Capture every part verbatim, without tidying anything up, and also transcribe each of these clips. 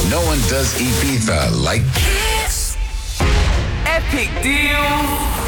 No one does Ibiza like Kiss. Epic deal.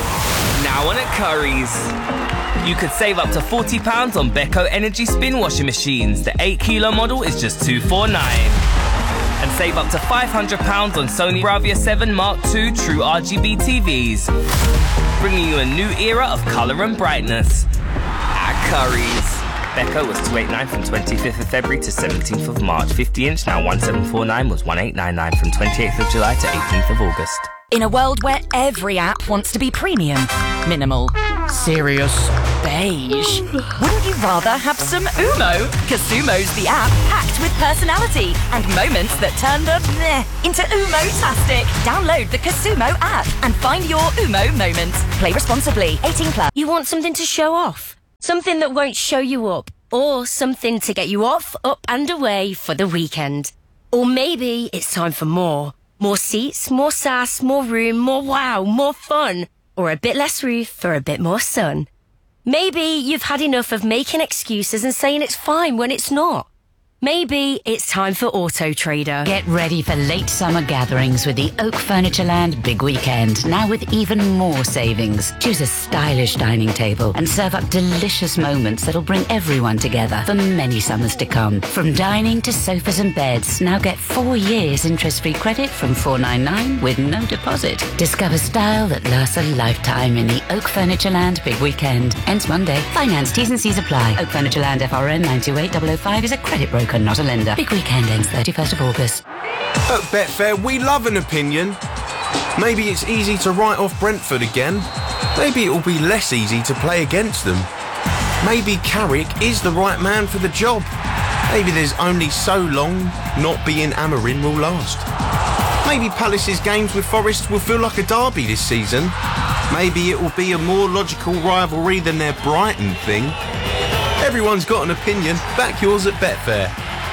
Now on at Curry's. You could save up to forty pounds on Beko Energy Spin washing machines. The eight kilo model is just two forty-nine. And save up to five hundred pounds on Sony Bravia seven Mark two True R G B T Vs. Bringing you a new era of colour and brightness. At Curry's. Beko was two eighty-nine from twenty-fifth of February to seventeenth of March. fifty inch, now one seven four nine, was one eight nine nine from twenty-eighth of July to eighteenth of August. In a world where every app wants to be premium, minimal, serious, beige, wouldn't you rather have some Umo? Casumo's the app packed with personality and moments that turn the meh into Umo-tastic. Download the Casumo app and find your Umo moments. Play responsibly. eighteen plus. You want something to show off? Something that won't show you up? Or something to get you off, up and away for the weekend? Or maybe it's time for more. More seats, more sass, more room, more wow, more fun. Or a bit less roof for a bit more sun. Maybe you've had enough of making excuses and saying it's fine when it's not. Maybe it's time for Auto Trader. Get ready for late summer gatherings with the Oak Furnitureland Big Weekend, now with even more savings. Choose a stylish dining table and serve up delicious moments that'll bring everyone together for many summers to come. From dining to sofas and beds, now get four years interest-free credit from four ninety-nine with no deposit. Discover style that lasts a lifetime in the Oak Furnitureland Big Weekend. Ends Monday. Finance T's and C's apply. Oak Furnitureland F R N nine two eight zero zero five is a credit broker, not a lender. Big Weekend ends thirty-first of August. At Betfair, we love an opinion. Maybe it's easy to write off Brentford again. Maybe it will be less easy to play against them. Maybe Carrick is the right man for the job. Maybe there's only so long not being Amorim will last. Maybe Palace's games with Forest will feel like a derby this season. Maybe it will be a more logical rivalry than their Brighton thing. Everyone's got an opinion. Back yours at Betfair.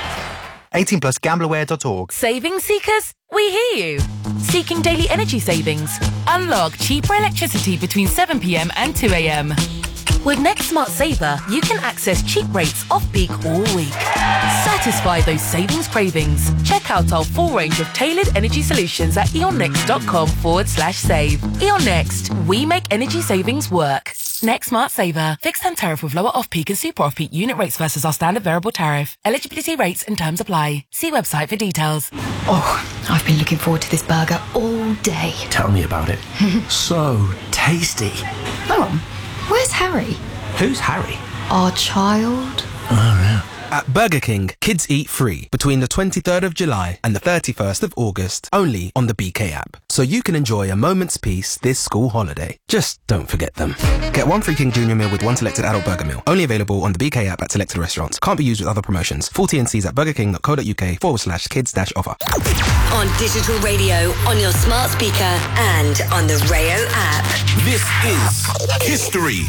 eighteen plus gamblerware dot org. Savings seekers, we hear you. Seeking daily energy savings? Unlock cheaper electricity between seven p m and two a m. With Next Smart Saver, you can access cheap rates off-peak all week. Satisfy those savings cravings. Check out our full range of tailored energy solutions at eonnext.com forward slash save. Eon Next, we make energy savings work. Next Smart Saver. Fixed term tariff with lower off-peak and super off-peak unit rates versus our standard variable tariff. Eligibility rates and terms apply. See website for details. Oh, I've been looking forward to this burger all day. Tell me about it. So tasty. Hang on. Where's Harry? Who's Harry? Our child. Oh, yeah. At Burger King, kids eat free between the twenty-third of July and the thirty-first of August, only on the B K app. So you can enjoy a moment's peace this school holiday. Just don't forget them. Get one free King Junior meal with one selected adult burger meal. Only available on the B K app at selected restaurants. Can't be used with other promotions. Full T and C's at burgerking.co.uk forward slash kids dash offer. On digital radio, on your smart speaker, and on the Rayo app. This is History.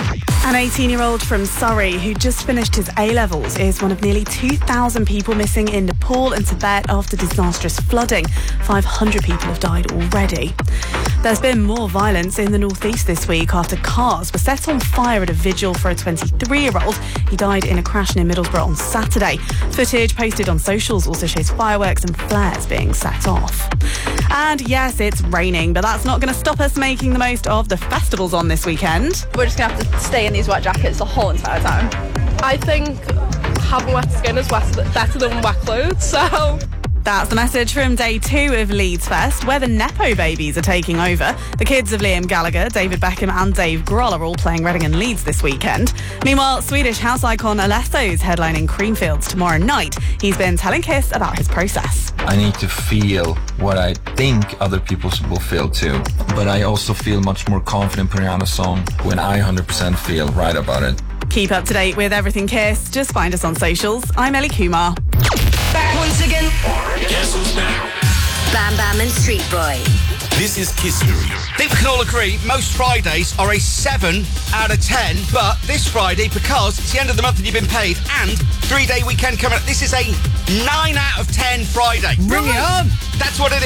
An eighteen-year-old from Surrey who just finished his A-levels is one of nearly two thousand people missing in Nepal and Tibet after disastrous flooding. five hundred people have died already. There's been more violence in the northeast this week after cars were set on fire at a vigil for a twenty-three-year-old. He died in a crash near Middlesbrough on Saturday. Footage posted on socials also shows fireworks and flares being set off. And yes, it's raining, but that's not going to stop us making the most of the festivals on this weekend. We're just going to have to stay in these wet jackets the whole entire time. I think having wet skin is better than wet clothes, so... That's the message from day two of Leeds Fest, where the Nepo babies are taking over. The kids of Liam Gallagher, David Beckham and Dave Grohl are all playing Reading and Leeds this weekend. Meanwhile, Swedish house icon Alesso's headlining Creamfields tomorrow night. He's been telling Kiss about his process. I need to feel what I think other people will feel too. But I also feel much more confident putting on a song when I one hundred percent feel right about it. Keep up to date with everything Kiss. Just find us on socials. I'm Ellie Kumar. Back once again. Guess who's back? Bam Bam and Street Boy. This is History. I think we can all agree most Fridays are a seven out of ten, but this Friday, because it's the end of the month and you've been paid, and three-day weekend coming up, this is a nine out of ten Friday. Bring it on! That's what it is.